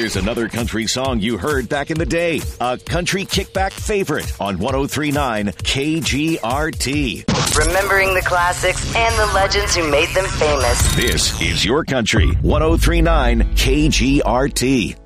Here's another country song you heard back in the day. A country kickback favorite on 103.9 KGRT. Remembering the classics and the legends who made them famous. This is your country. 103.9 KGRT.